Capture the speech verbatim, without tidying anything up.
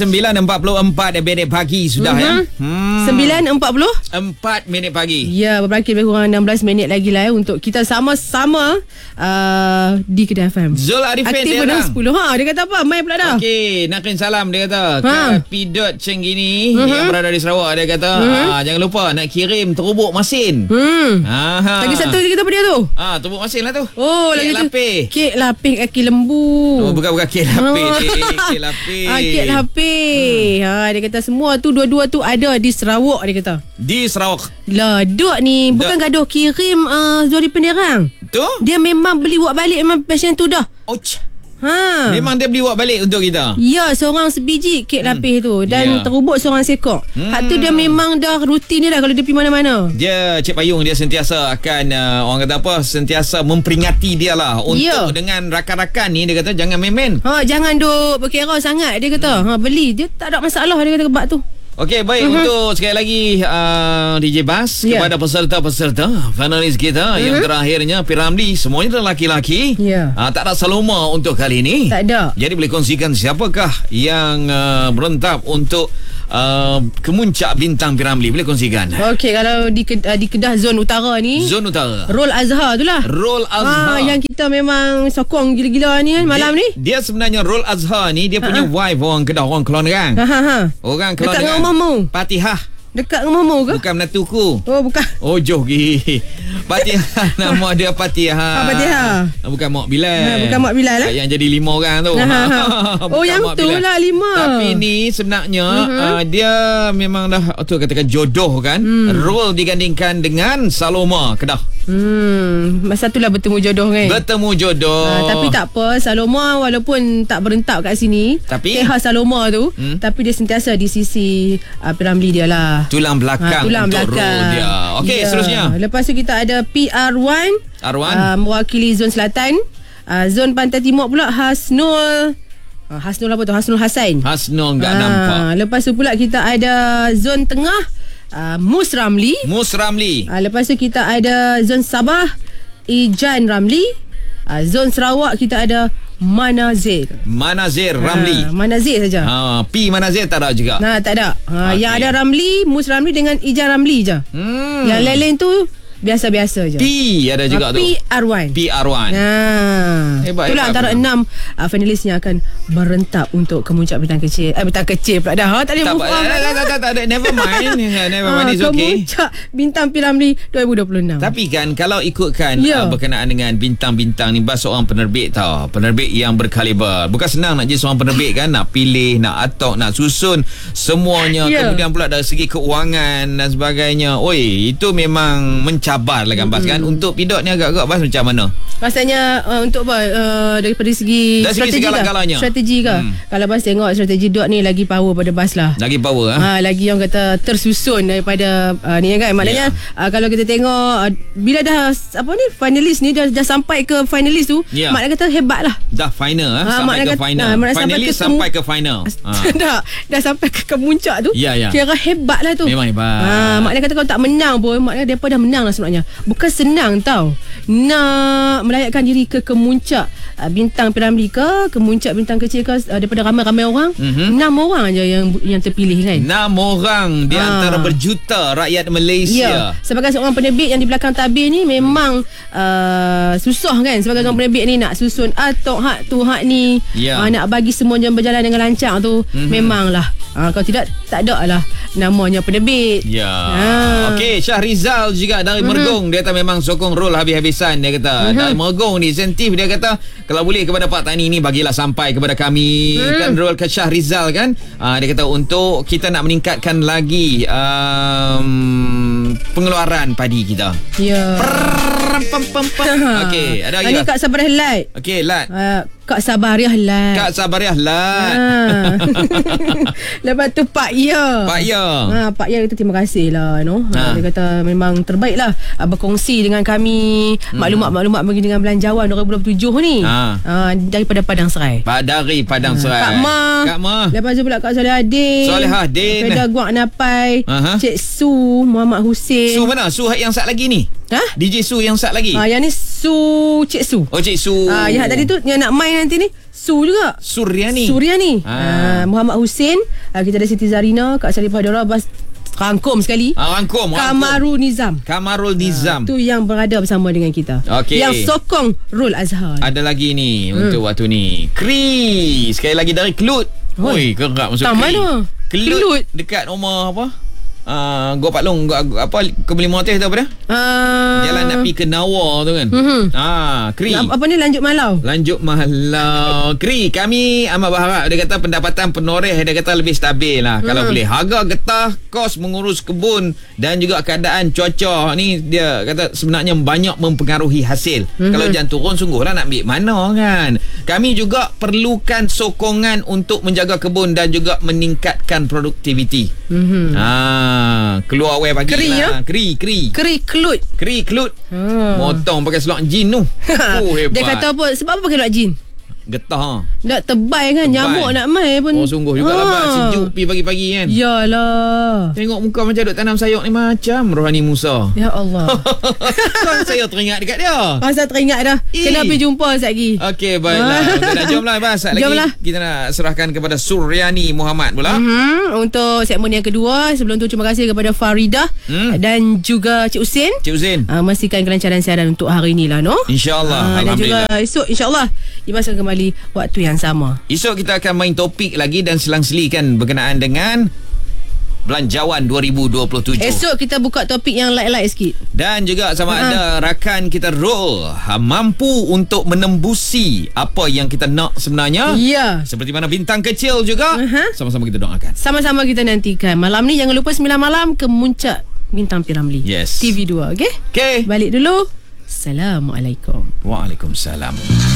sembilan empat puluh empat minit pagi sudah uh-huh. ya. Hmm. sembilan empat puluh empat minit pagi. Ya, berberakhir lebih kurang enam belas minit lagi lah ya, untuk kita sama-sama uh, di Kedah F M. Zul Arifin aktif dia pada dah. sepuluh. Ha, dia kata apa? Mai pula dah. Okey, nak kirim salam dia kata. Ha. Kat Pidot Cenggini uh-huh. yang berada di Sarawak, dia kata uh-huh. ah, jangan lupa nak kirim terubuk masin. Hmm. Aha. Lagi satu kita apa dia tu? Ah, terubuk masin lah tu. Oh, kek lagi lapis. tu. Kek lapis kaki lembu. Oh, bukan bukan kek lapis. Kek lapis. Ah, kek lapis. Hmm. Ha, dia kata semua tu dua-dua tu ada di Sarawak, dia kata. Di Sarawak. Lah, duk ni bukan gaduh kirim uh, Zuri Penderang. Tu? Dia memang beli buat balik memang passion tu dah. Ouch. Ha. Memang dia beli buat balik untuk kita. Ya, seorang sebiji kek lapis hmm. tu. Dan yeah. terubuk seorang sekok. Hmm. Hak tu dia memang dah rutin dia dah kalau dia pergi mana-mana. Dia, Cik Payung, dia sentiasa akan uh, orang kata apa, sentiasa memperingati dia lah untuk yeah. dengan rakan-rakan ni. Dia kata jangan main-main. Ha, jangan duk berkira sangat. Dia kata hmm. ha, beli. Dia tak ada masalah, dia kata kebab tu. Okey, baik. Uh-huh. Untuk sekali lagi uh, D J Bas yeah. kepada peserta-peserta finalis kita uh-huh. yang terakhirnya P. Ramlee, semuanya adalah laki-laki. Yeah. Uh, tak ada Saloma untuk kali ini. Tak ada. Jadi boleh kongsikan siapakah yang uh, berentap untuk uh, kemuncak bintang P. Ramlee? Boleh kongsikan. Okey, kalau di uh, di Kedah zon utara ni, zon utara, Rol Azhar tu lah. Rol Azhar. Ha, yang kita memang sokong gila-gila ni kan malam dia, ni. Dia sebenarnya Rol Azhar ni dia punya Ha-ha. wife orang Kedah, orang Kelongan. Ha ha ha. Orang Kelongan. Dekat rumahmu. Patihah. Dekat rumahmu ke? Bukan menantuku. Oh, bukan. Oh, jauh pergi. Patihah. Nama dia Patihah. Ha, Patihah. Bukan Mak Bilal. Ha, bukan Mak Bilal lah. Yang jadi lima orang tu. Ha, ha, ha. Oh, yang Mak tu Bilal lah lima. Tapi ni sebenarnya uh-huh. uh, dia memang dah tu katakan jodoh kan. Hmm. Role digandingkan dengan Saloma Kedah. Hmm, masa tu lah bertemu jodoh kan. Bertemu jodoh. Ha, tapi tak apa, Saloma walaupun tak berentap kat sini, tapi Keha Saloma tu, hmm? tapi dia sentiasa di sisi uh, P. Ramlee dia lah. Tulang belakang ha, tulang untuk belakang. Role dia. Okey, yeah. seterusnya. Lepas tu kita ada P R one, R one uh, mewakili zon selatan. Uh, zon pantai timur pula Hasnul. Uh, Hasnul apa tu? Hasnul Hasan. Hasnul enggak uh, nampak. Lepas tu pula kita ada zon tengah Uh, Mus Ramlee. Mus Ramlee. Uh, lepas tu kita ada zon Sabah Ijan Ramlee. Uh, zon Sarawak kita ada Manazir. Manazir Ramlee. Ha, Manazir saja. Ha, P Manazir tak ada juga. Nah, tak ada. Ha, okay. Yang ada Ramlee, Mus Ramlee dengan Ijan Ramlee je. Hmm. Yang lain-lain tu biasa-biasa je. P ada juga ha, tu. P R one. P R one. Ha. Hebat, itulah hebat, antara hebat. enam uh, finalis yang akan berentap untuk kemuncak bintang kecil. Eh bintang kecil pula dah. Ha, tak boleh move on. Tak, tak, tak, tak, never mind. Never mind, it's okay. Kemuncak bintang P. Ramlee dua ribu dua puluh enam. Tapi kan kalau ikutkan yeah. uh, berkenaan dengan bintang-bintang ni, Bas seorang penerbit tau. Penerbit yang berkaliber. Bukan senang nak jadi seorang penerbit kan. Nak pilih, nak atok, nak susun semuanya. Yeah. Kemudian pula dari segi keuangan dan sebagainya. Oi, itu memang mencabar lah kan, Bas. Kan untuk Pidot ni agak-agak Bas macam mana? Rasanya uh, untuk apa uh, daripada segi dari strategi segi ke? Strategi ke? Hmm. Kalau Bas tengok strategi Dot ni lagi power pada Bas lah. Lagi power ha? ha lagi yang kata tersusun daripada uh, ni kan. Maknanya yeah. uh, kalau kita tengok uh, bila dah apa ni finalis ni dah, dah sampai ke finalis tu, yeah. maknanya kata hebat lah. Dah final ha? ha sampai ke kata, final. Ha, finalis sampai ke, sampai ke final. Ha. dah dah sampai ke kemuncak tu. Yeah, yeah. Kira hebat lah tu. Memang hebat. Ha, maknanya kata kalau tak menang pun, maknanya depa dah menang lah sebenarnya. Bukan senang tau nak melayakkan diri ke kemuncak uh, bintang P. Ramlee ke kemuncak bintang kecil ke uh, daripada ramai-ramai orang. Mm-hmm. Enam orang aja yang yang terpilih kan. Enam orang di antara ha. berjuta rakyat Malaysia. Ya. Sebagai seorang penerbit yang di belakang tabir ni memang uh, susah kan sebagai seorang penerbit ni nak susun atok hak tu hak ni. Ya. Uh, nak bagi semuanya berjalan dengan lancar tu mm-hmm. memanglah uh, kalau tidak tak ada lah namanya penerbit. Ya. Ha. Okey, Syahrizal juga dari mm-hmm. Mergong. Dia kata memang sokong role habis-habisan. Dia kata mm-hmm. dari Mergong ni insentif dia kata kalau boleh kepada Pak Tani ni bagilah sampai kepada kami mm. kan role ke Syahrizal kan. Uh, dia kata untuk kita nak meningkatkan lagi um, pengeluaran padi kita. Ya. Okey, ada lagi. Ini Kak Sabariah Lat. Okey, Lat. Uh, Kak Sabariah Lat. Kak Sabariah Lat. Ha. Lepas tu Pak Ya. Pak Ya. Ha, Pak Ya kata terima kasih lah no. Ha. Dia kata memang terbaik lah berkongsi dengan kami hmm. maklumat-maklumat bagi dengan belanjawan dua ribu dua puluh tujuh ni. Ha. Ha, daripada Padang Serai. Pak dari Padang Serai. Ha. Kak Ma. Kak Ma. Lepas tu pula Kak Solehadin. Solehadin. Feda Guak Napai. Uh-huh. Cik Su Muhammad Hussein. Su mana? Su yang sat lagi ni? Ha? D J Su yang sat lagi? Ha, yang ni Su Cik Su. Oh, Cik Su. Ha, yang tadi tu yang nak main nanti ni Su juga. Suryani. Suryani. Ha. Uh, Muhammad Hussein. Uh, kita ada Siti Zarina, Kak Sarifah Dora. Bas rangkum sekali. Ah, rangkum. Kamarul Nizam. Kamarul Nizam. Tu yang berada bersama dengan kita. Okey. Yang sokong Rul Azhar. Ada lagi ni hmm. untuk waktu ni. Kri. Sekali lagi dari Kelut. Oi, kerap masuk Kri. Mana? Kelut, Kelut. Dekat rumah apa? Uh, Gua Pak Long, gua, gua, apa Kebeli Motif tu apa dah? Uh, Jalan nak pergi ke Nawar tu kan. Uh-huh. Ah, Kri. Apa ni Lanjut Malau? Lanjut Malau. Kri, kami amat berharap dia kata pendapatan penoreh dia kata lebih stabil lah. Uh-huh. Kalau boleh. Harga getah, kos mengurus kebun dan juga keadaan cuaca ni dia kata sebenarnya banyak mempengaruhi hasil. Uh-huh. Kalau jangan turun sungguhlah nak ambil mana kan. Kami juga perlukan sokongan untuk menjaga kebun dan juga meningkatkan produktiviti. Uh-huh. Ah, keluar awal pagi Kri, lah. Ya? Kri, kri. Kri Kelut. Kri Kelut. Hmm. Motong pakai selok jin tu. Oh, hebat. Dia kata apa? Sebab apa pakai selok jin? Getah. Nak tebal kan. Tebal. Nyamuk nak mai pun. Oh, sungguh juga ha. lah. Sejuk pergi pagi-pagi kan. Yalah. Tengok muka macam duk tanam sayur ni macam Rohani Musa. Ya Allah. Kan saya teringat dekat dia. Pasal teringat dah. Eh. Kena pergi jumpa sekejap lagi. Okey, baiklah. Kita dah jomlah bas. Sekejap lagi kita nak serahkan kepada Suryani Muhammad pula. Mm-hmm. Untuk segmen yang kedua. Sebelum tu terima kasih kepada Faridah hmm. dan juga Cik Husin. Cik Husin. Uh, memastikan kelancaran siaran untuk hari ni lah, no? InsyaAllah. Uh, dan juga esok insyaAllah dibahaskan kembali waktu yang sama. Esok kita akan main topik lagi dan selang-selikan berkenaan dengan Belanjawan dua ribu dua puluh tujuh. Esok kita buka topik yang light-light sikit. Dan juga sama uh-huh. ada rakan kita Rol ha, mampu untuk menembusi apa yang kita nak sebenarnya. Ya. Yeah. Seperti mana bintang kecil juga. Uh-huh. Sama-sama kita doakan. Sama-sama kita nantikan. Malam ni jangan lupa sembilan malam Kemuncak Bintang P. Ramlee. Yes. T V dua, okey? Okey. Balik dulu. Assalamualaikum. Waalaikumsalam.